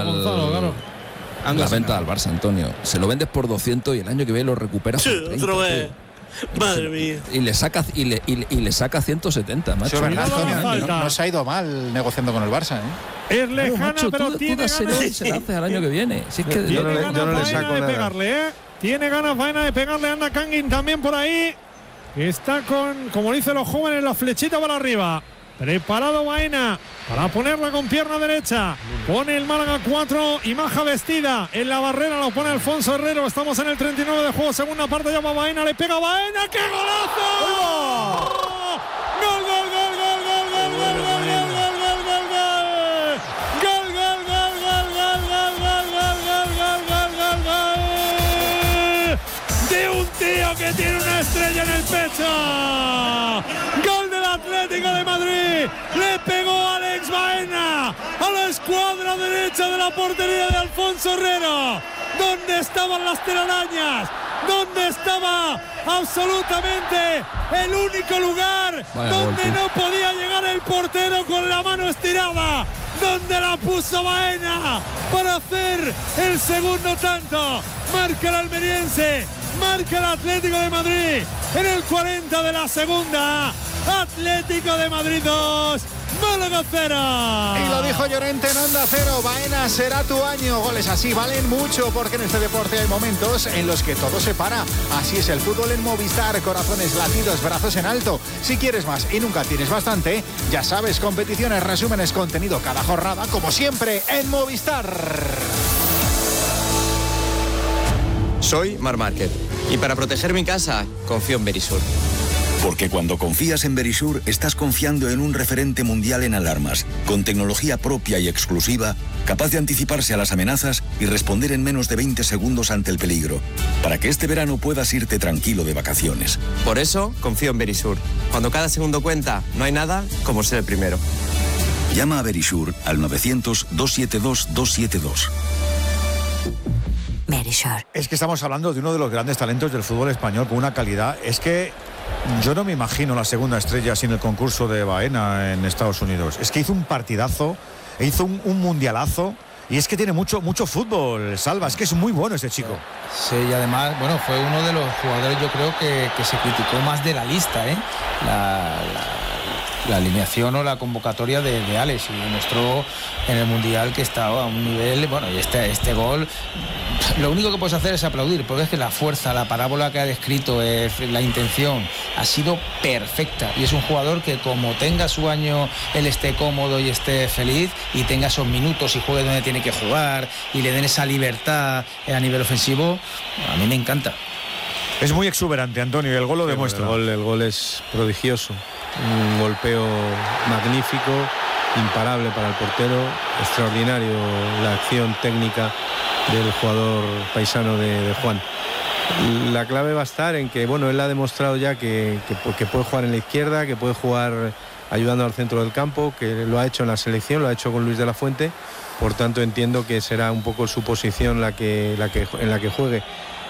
Gonzalo, claro. La venta al Barça, Antonio. Se lo vendes por 200 y el año que viene lo recuperas por 30. Madre mía. Y le saca 170, macho. Eso es verdad, Antonio, no se ha ido mal negociando con el Barça, Es lejana, macho, pero tiene ganas. Se la hace al año que viene. Si es que Tiene ganas yo no le saco de nada. pegarle, ¿eh? Tiene ganas Baena de pegarle. Anda Kangin también por ahí. Está con, como dicen los jóvenes, la flechita para arriba. Preparado Baena para ponerla con pierna derecha. Pone el Málaga 4 y Maja vestida. En la barrera lo pone Alfonso Herrero. Estamos en el 39 de juego. Segunda parte, llama Baena. Le pega Baena. ¡Qué golazo! ¡Gol, gol, gol, gol, gol, gol, gol, gol, gol, gol, gol, gol, gol, gol! ¡Gol, gol, gol, gol, gol, gol, gol, gol, gol, gol, gol, gol! De un tío que tiene una estrella en el pecho. ¡Gol del Atlético de Madrid! Le pegó Alex Baena a la escuadra derecha de la portería de Alfonso Herrero. ¿Dónde estaban las telarañas? ¿Dónde estaba absolutamente el único lugar donde no podía llegar el portero con la mano estirada? ¿Dónde la puso Baena para hacer el segundo tanto? Marca el almeriense, marca el Atlético de Madrid en el 40 de la segunda. Atlético de Madrid 2, Málaga 0. Y lo dijo Llorente en Onda Cero. Baena, será tu año. Goles así valen mucho, porque en este deporte hay momentos en los que todo se para. Así es el fútbol en Movistar. Corazones, latidos, brazos en alto. Si quieres más y nunca tienes bastante, ya sabes, competiciones, resúmenes, contenido cada jornada, como siempre en Movistar. Soy Marc Márquez y para proteger mi casa confío en Verisur. Porque cuando confías en Verisur, estás confiando en un referente mundial en alarmas, con tecnología propia y exclusiva, capaz de anticiparse a las amenazas y responder en menos de 20 segundos ante el peligro, para que este verano puedas irte tranquilo de vacaciones. Por eso confío en Verisur. Cuando cada segundo cuenta, no hay nada como ser el primero. Llama a Verisur al 900-272-272. Verisur. Es que estamos hablando de uno de los grandes talentos del fútbol español, con una calidad. Es que yo no me imagino la segunda estrella sin el concurso de Baena en Estados Unidos. Es que hizo un partidazo, hizo un mundialazo, y es que tiene mucho fútbol, Salva. Es que es muy bueno ese chico. Sí, y además, bueno, fue uno de los jugadores, yo creo que se criticó más de la lista, ¿eh? La alineación o la convocatoria de Alex, y demostró en el Mundial que estaba a un nivel, bueno, y este gol, lo único que puedes hacer es aplaudir, porque es que la fuerza, la parábola que ha descrito, la intención, ha sido perfecta, y es un jugador que, como tenga su año, él esté cómodo y esté feliz, y tenga esos minutos y juegue donde tiene que jugar, y le den esa libertad a nivel ofensivo, a mí me encanta. Es muy exuberante, Antonio, y el gol lo demuestra. El gol es prodigioso. Un golpeo magnífico, imparable para el portero, extraordinario la acción técnica del jugador paisano de Juan. La clave va a estar en que, bueno, él ha demostrado ya que puede jugar en la izquierda, que puede jugar ayudando al centro del campo, que lo ha hecho en la selección, lo ha hecho con Luis de la Fuente, por tanto entiendo que será un poco su posición en la que juegue.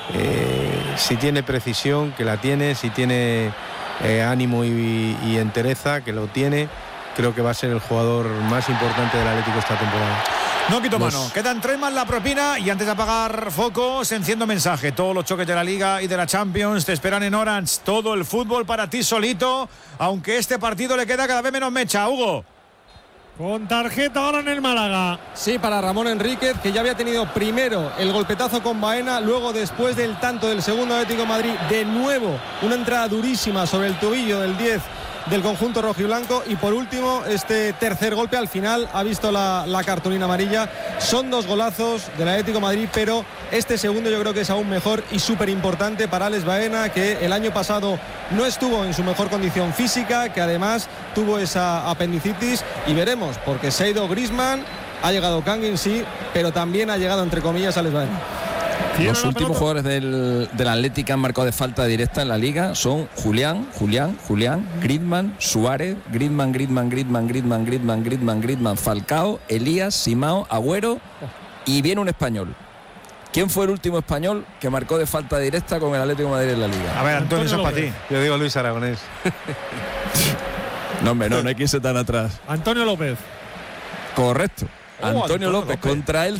Si tiene precisión, que la tiene, si tiene ánimo y entereza, que lo tiene, creo que va a ser el jugador más importante del Atlético esta temporada. No quito mano, quedan 3 más la propina, y antes de apagar focos, enciendo mensaje. Todos los choques de la Liga y de la Champions te esperan en Orange. Todo el fútbol para ti solito, aunque este partido le queda cada vez menos mecha. Hugo. Con tarjeta ahora en el Málaga. Sí, para Ramón Enríquez, que ya había tenido primero el golpetazo con Baena, luego, después del tanto del segundo Atlético de Madrid, de nuevo una entrada durísima sobre el tobillo del 10 del conjunto rojiblanco, y por último este tercer golpe al final ha visto la cartulina amarilla. Son 2 golazos del Atlético de Madrid, pero este segundo yo creo que es aún mejor y súper importante para Alex Baena, que el año pasado no estuvo en su mejor condición física, que además tuvo esa apendicitis, y veremos, porque se ha ido Griezmann, ha llegado Kangin, sí, pero también ha llegado, entre comillas, Alex Baena. Los últimos jugadores del Atlético que han marcado de falta directa en la Liga son Julián, Griezmann, Suárez, Griezmann, Falcao, Elías, Simao, Agüero, y viene un español. ¿Quién fue el último español que marcó de falta directa con el Atlético de Madrid en la Liga? A ver, Antonio, eso es para ti. Yo digo Luis Aragonés. No, hombre, no hay que irse tan atrás. Antonio López. Correcto. Antonio López contra el